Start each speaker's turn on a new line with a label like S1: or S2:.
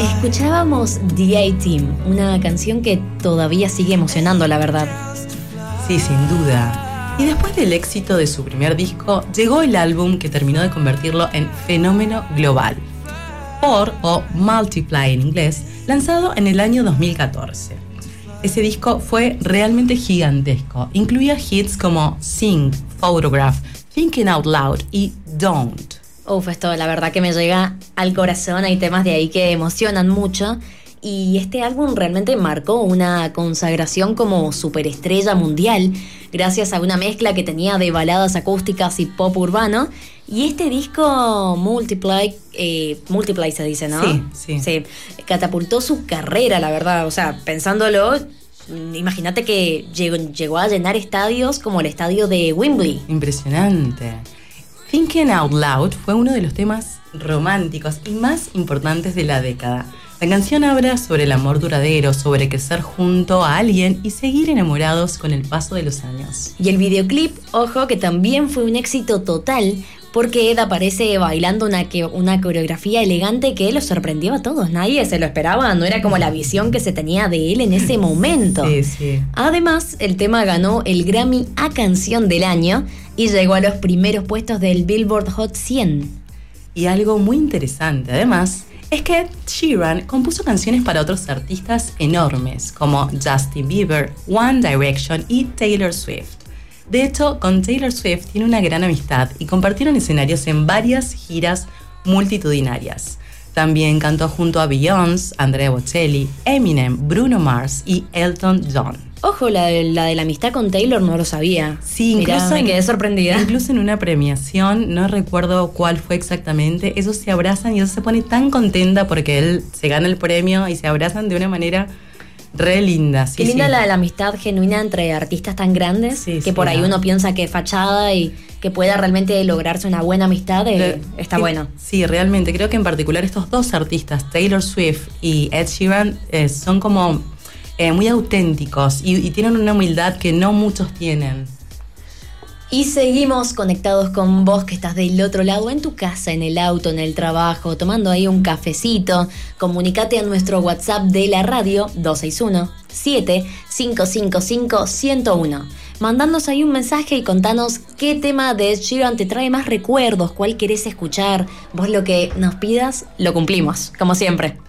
S1: Escuchábamos The A-Team, una canción que todavía sigue emocionando, la verdad.
S2: Sí, sin duda. Y después del éxito de su primer disco, llegó el álbum que terminó de convertirlo en fenómeno global. Por, o Multiply en inglés, lanzado en el año 2014. Ese disco fue realmente gigantesco. Incluía hits como Sing, Photograph, Thinking Out Loud y Don't.
S1: Uf, esto la verdad que me llega al corazón. Hay temas de ahí que emocionan mucho. Y este álbum realmente marcó una consagración como superestrella mundial, gracias a una mezcla que tenía de baladas acústicas y pop urbano. Y este disco Multiply se dice, ¿no? Sí, catapultó su carrera, la verdad. O sea, pensándolo, imagínate que llegó a llenar estadios como el estadio de Wembley.
S2: Impresionante. Thinking Out Loud fue uno de los temas románticos y más importantes de la década. La canción habla sobre el amor duradero, sobre crecer junto a alguien y seguir enamorados con el paso de los años.
S1: Y el videoclip, ojo, que también fue un éxito total, porque Ed aparece bailando una coreografía elegante que lo sorprendió a todos. Nadie se lo esperaba, no era como la visión que se tenía de él en ese momento.
S2: Sí.
S1: Además, el tema ganó el Grammy a Canción del Año y llegó a los primeros puestos del Billboard Hot 100.
S2: Y algo muy interesante, además, es que Ed Sheeran compuso canciones para otros artistas enormes, como Justin Bieber, One Direction y Taylor Swift. De hecho, con Taylor Swift tiene una gran amistad y compartieron escenarios en varias giras multitudinarias. También cantó junto a Beyoncé, Andrea Bocelli, Eminem, Bruno Mars y Elton John.
S1: Ojo, la de la amistad con Taylor no lo sabía.
S2: Sí,
S1: mirá,
S2: incluso
S1: me quedé sorprendida.
S2: Incluso en una premiación, no recuerdo cuál fue exactamente, ellos se abrazan y ella se pone tan contenta porque él se gana el premio y se abrazan de una manera re linda.
S1: Qué linda la amistad genuina entre artistas tan grandes, que por ahí uno piensa que es fachada y que pueda realmente lograrse una buena amistad, está bueno.
S2: Sí, realmente, creo que en particular estos dos artistas, Taylor Swift y Ed Sheeran, son como muy auténticos y tienen una humildad que no muchos tienen.
S1: Y seguimos conectados con vos que estás del otro lado, en tu casa, en el auto, en el trabajo, tomando ahí un cafecito. Comunicate a nuestro WhatsApp de la radio 261-7555-101. Mandándonos ahí un mensaje y contanos qué tema de Ed Sheeran te trae más recuerdos, cuál querés escuchar. Vos lo que nos pidas, lo cumplimos, como siempre.